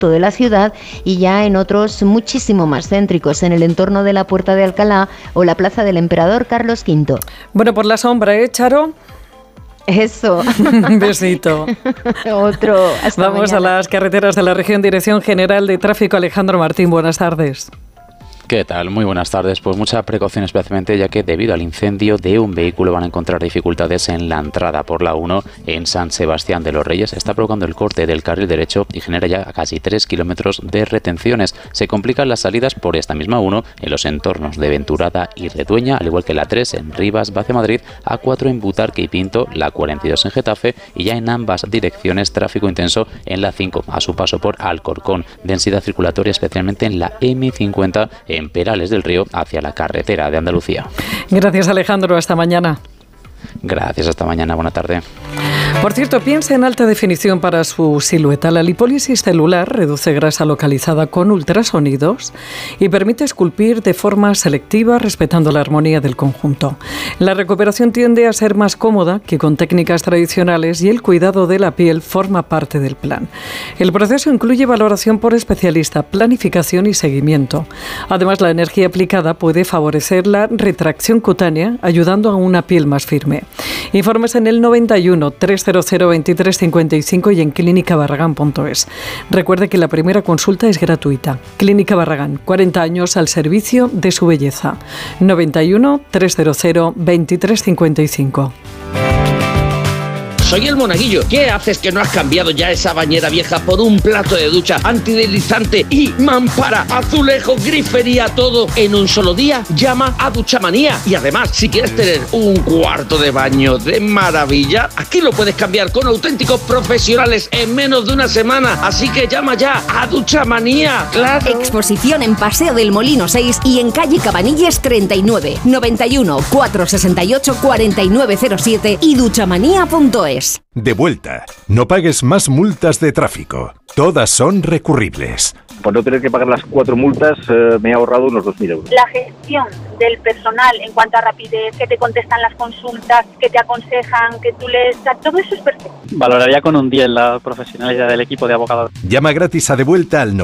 de la ciudad y ya en otros muchísimo más céntricos, en el entorno de la Puerta de Alcalá o la Plaza del Emperador Carlos V. Bueno, por la sombra, Charo? Eso. Un besito. Otro. Hasta Vamos mañana. a las carreteras de la región. Dirección General de Tráfico, Alejandro Martín, buenas tardes. ¿Qué tal? Muy buenas tardes. Pues mucha precaución especialmente ya que debido al incendio de un vehículo van a encontrar dificultades en la entrada por la 1 en San Sebastián de los Reyes. Está provocando el corte del carril derecho y genera ya casi 3 kilómetros de retenciones. Se complican las salidas por esta misma 1 en los entornos de Venturada y Retueña, al igual que la 3 en Rivas, hacia Madrid, A4 en Butarque y Pinto, la 42 en Getafe y ya en ambas direcciones tráfico intenso en la 5 a su paso por Alcorcón. Densidad circulatoria especialmente en la M50 en Perales del Río hacia la carretera de Andalucía. Gracias, Alejandro. Hasta mañana. Gracias, hasta mañana. Buena tarde. Por cierto, piensa en alta definición para su silueta. La lipólisis celular reduce grasa localizada con ultrasonidos y permite esculpir de forma selectiva respetando la armonía del conjunto. La recuperación tiende a ser más cómoda que con técnicas tradicionales y el cuidado de la piel forma parte del plan. El proceso incluye valoración por especialista, planificación y seguimiento. Además, la energía aplicada puede favorecer la retracción cutánea, ayudando a una piel más firme. Informes en el 91 300 2355 y en clínicabarragán.es. Recuerde que la primera consulta es gratuita. Clínica Barragán, 40 años al servicio de su belleza. 91 300 2355. Soy el Monaguillo. ¿Qué haces que no has cambiado ya esa bañera vieja por un plato de ducha antideslizante y mampara, azulejo, grifería, todo en un solo día? Llama a Duchamanía. Y además, si quieres tener un cuarto de baño de maravilla, aquí lo puedes cambiar con auténticos profesionales en menos de una semana. Así que llama ya a Duchamanía. ¡Claro! Exposición en Paseo del Molino 6 y en calle Cabanilles 39, 91 468 4907 y duchamanía.es. De vuelta. No pagues más multas de tráfico. Todas son recurribles. Por no tener que pagar las 4 multas, me he ahorrado unos 2.000 euros. La gestión del personal en cuanto a rapidez, que te contestan las consultas, que te aconsejan, que tú lees, todo eso es perfecto. Valoraría con un 10 la profesionalidad del equipo de abogados. Llama gratis a De Vuelta al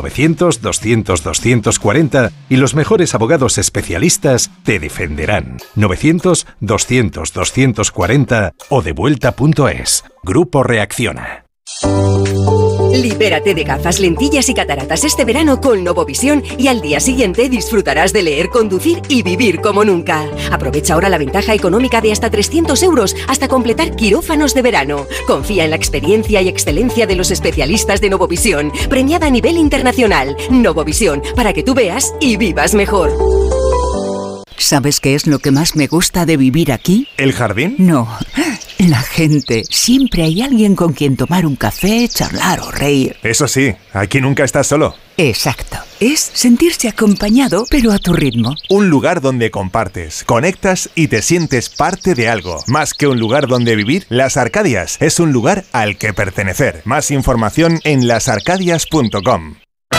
900-200-240 y los mejores abogados especialistas te defenderán. 900-200-240 o devuelta.es. Grupo Reacciona. Libérate de gafas, lentillas y cataratas este verano con Novovisión y al día siguiente disfrutarás de leer, conducir y vivir como nunca. Aprovecha ahora la ventaja económica de hasta 300 euros hasta completar quirófanos de verano. Confía en la experiencia y excelencia de los especialistas de Novovisión, premiada a nivel internacional. Novovisión, para que tú veas y vivas mejor. ¿Sabes qué es lo que más me gusta de vivir aquí? ¿El jardín? No, la gente. Siempre hay alguien con quien tomar un café, charlar o reír. Eso sí, aquí nunca estás solo. Exacto. Es sentirse acompañado, pero a tu ritmo. Un lugar donde compartes, conectas y te sientes parte de algo. Más que un lugar donde vivir, Las Arcadias es un lugar al que pertenecer. Más información en lasarcadias.com.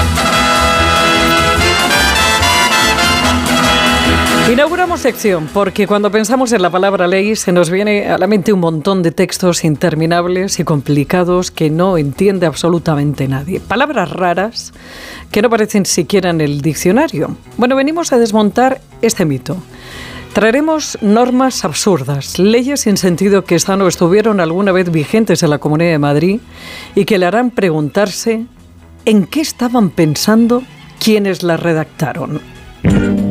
Inauguramos sección porque cuando pensamos en la palabra ley se nos viene a la mente un montón de textos interminables y complicados que no entiende absolutamente nadie. Palabras raras que no aparecen siquiera en el diccionario. Bueno, venimos a desmontar este mito. Traeremos normas absurdas, leyes sin sentido que están o estuvieron alguna vez vigentes en la Comunidad de Madrid y que le harán preguntarse en qué estaban pensando quienes las redactaron.